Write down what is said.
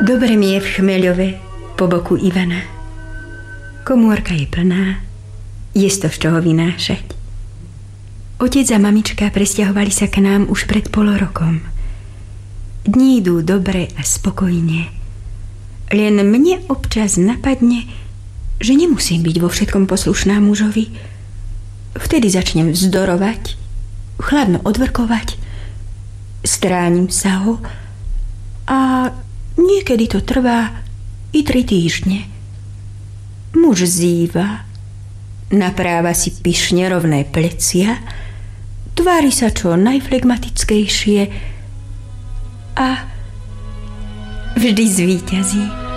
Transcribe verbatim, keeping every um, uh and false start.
Dobre mi je v Chmeľove po boku Ivana. Komórka je plná, je z toho z čoho vynášať. Otec a mamička presťahovali sa k nám už pred pol rokom. Dni idú dobre a spokojne. Len mne občas napadne, že nemusím byť vo všetkom poslušná mužovi. Vtedy začnem vzdorovať, chladno odvrkovať, stránim sa ho a niekedy to trvá i tri týždne. Muž zýva, napráva si pyšne rovné plecia, tvári sa čo najflegmatickejšie a vždy zvíťazí.